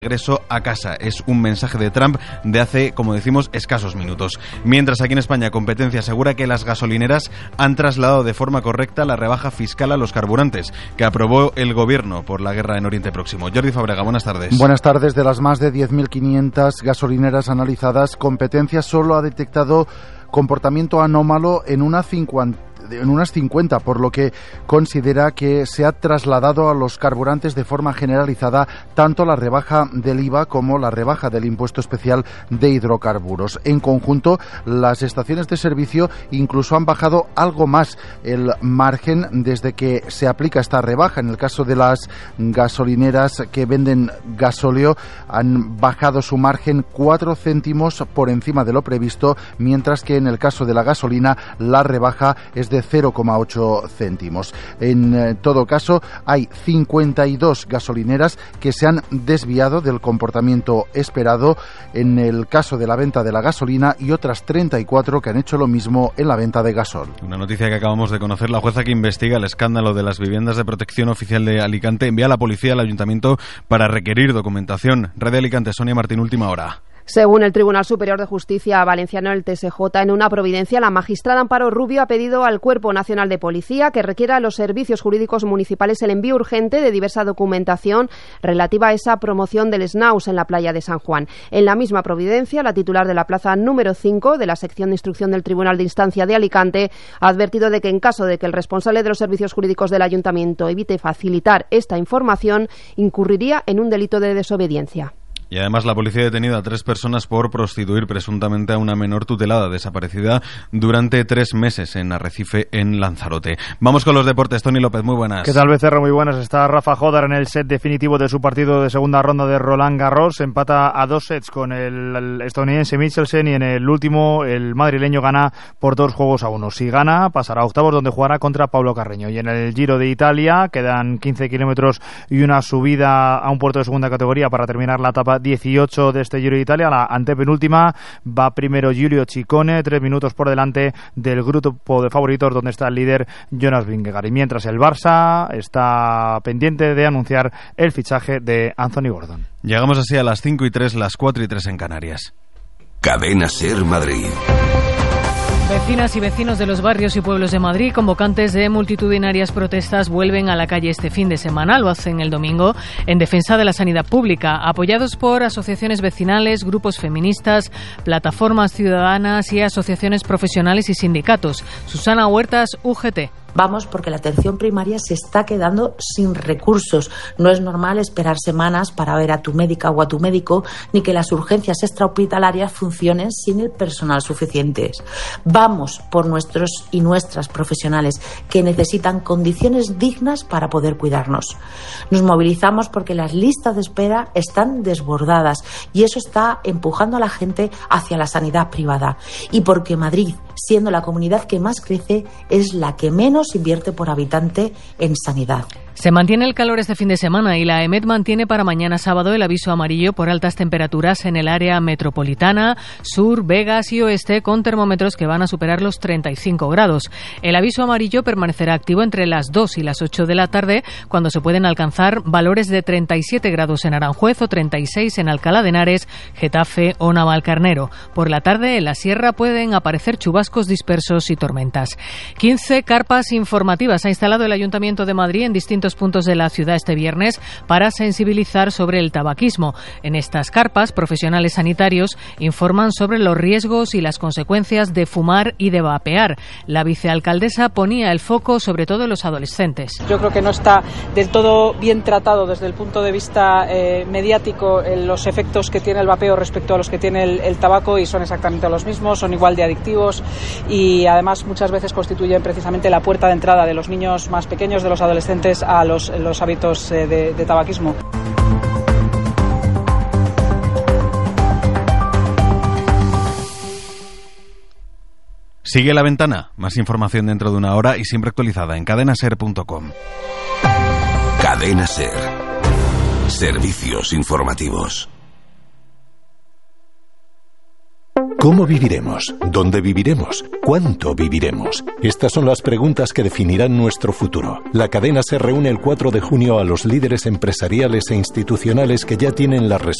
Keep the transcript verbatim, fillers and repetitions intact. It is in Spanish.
Regreso a casa. Es un mensaje de Trump de hace, como decimos, escasos minutos. Mientras aquí en España, Competencia asegura que las gasolineras han trasladado de forma correcta la rebaja fiscal a los carburantes que aprobó el gobierno por la guerra en Oriente Próximo. Jordi Fábrega, buenas tardes. Buenas tardes. De las más de diez mil quinientas gasolineras analizadas, Competencia solo ha detectado comportamiento anómalo en una cincuenta. en unas cincuenta, por lo que considera que se ha trasladado a los carburantes de forma generalizada tanto la rebaja del I V A como la rebaja del impuesto especial de hidrocarburos. En conjunto, las estaciones de servicio incluso han bajado algo más el margen desde que se aplica esta rebaja. En el caso de las gasolineras que venden gasóleo, han bajado su margen cuatro céntimos por encima de lo previsto, mientras que en el caso de la gasolina la rebaja es de cero coma ocho céntimos. En eh, todo caso, hay cincuenta y dos gasolineras que se han desviado del comportamiento esperado en el caso de la venta de la gasolina y otras treinta y cuatro que han hecho lo mismo en la venta de gasol. Una noticia que acabamos de conocer: la jueza que investiga el escándalo de las viviendas de protección oficial de Alicante envía a la policía al ayuntamiento para requerir documentación. Red de Alicante, Sonia Martín, última hora. Según el Tribunal Superior de Justicia valenciano, el T S J, en una providencia, la magistrada Amparo Rubio ha pedido al Cuerpo Nacional de Policía que requiera a los servicios jurídicos municipales el envío urgente de diversa documentación relativa a esa promoción del Snaus en la playa de San Juan. En la misma providencia, la titular de la plaza número cinco de la sección de instrucción del Tribunal de Instancia de Alicante ha advertido de que en caso de que el responsable de los servicios jurídicos del ayuntamiento evite facilitar esta información, incurriría en un delito de desobediencia. Y además la policía ha detenido a tres personas por prostituir presuntamente a una menor tutelada desaparecida durante tres meses en Arrecife, en Lanzarote. Vamos con los deportes. Tony López, muy buenas. ¿Qué tal, Becerra? Muy buenas. Está Rafa Jodar en el set definitivo de su partido de segunda ronda de Roland Garros. Empata a dos sets con el, el estadounidense Michelsen y en el último el madrileño gana por dos juegos a uno. Si gana, pasará a octavos, donde jugará contra Paulo Carreño. Y en el Giro de Italia quedan quince kilómetros y una subida a un puerto de segunda categoría para terminar la etapa dieciocho de este Giro de Italia. La antepenúltima va primero Giulio Ciccone, tres minutos por delante del grupo de favoritos, donde está el líder Jonas Vingegaard. Y mientras el Barça está pendiente de anunciar el fichaje de Anthony Gordon. Llegamos así a las cinco y tres, las cuatro y tres en Canarias. Cadena SER Madrid. Vecinas y vecinos de los barrios y pueblos de Madrid, convocantes de multitudinarias protestas, vuelven a la calle este fin de semana. Lo hacen el domingo en defensa de la sanidad pública, apoyados por asociaciones vecinales, grupos feministas, plataformas ciudadanas y asociaciones profesionales y sindicatos. Susana Huertas, U G T. Vamos porque la atención primaria se está quedando sin recursos. No es normal esperar semanas para ver a tu médica o a tu médico, ni que las urgencias extrahospitalarias funcionen sin el personal suficiente. Vamos por nuestros y nuestras profesionales que necesitan condiciones dignas para poder cuidarnos. Nos movilizamos porque las listas de espera están desbordadas y eso está empujando a la gente hacia la sanidad privada. Y porque Madrid, siendo la comunidad que más crece, es la que menos invierte por habitante en sanidad. Se mantiene el calor este fin de semana y la EMET mantiene para mañana sábado el aviso amarillo por altas temperaturas en el área metropolitana, sur, Vegas y oeste, con termómetros que van a superar los treinta y cinco grados. El aviso amarillo permanecerá activo entre las dos y las ocho de la tarde, cuando se pueden alcanzar valores de treinta y siete grados en Aranjuez o treinta y seis en Alcalá de Henares, Getafe o Navalcarnero. Por la tarde, en la sierra pueden aparecer chubascos dispersos y tormentas. quince carpas informativas ha instalado el Ayuntamiento de Madrid en distintos puntos de la ciudad este viernes para sensibilizar sobre el tabaquismo. En estas carpas, profesionales sanitarios informan sobre los riesgos y las consecuencias de fumar y de vapear. La vicealcaldesa ponía el foco sobre todo en los adolescentes. Yo creo que no está del todo bien tratado desde el punto de vista eh, mediático eh, los efectos que tiene el vapeo respecto a los que tiene el, el tabaco, y son exactamente los mismos, son igual de adictivos y además muchas veces constituyen precisamente la puerta de entrada de los niños más pequeños, de los adolescentes, a los, los hábitos eh, de, de tabaquismo. Sigue La Ventana. Más información dentro de una hora y siempre actualizada en cadena ser punto com. Cadena SER. Servicios informativos. ¿Cómo viviremos? ¿Dónde viviremos? ¿Cuánto viviremos? Estas son las preguntas que definirán nuestro futuro. La cadena se reúne el cuatro de junio a los líderes empresariales e institucionales que ya tienen las respuestas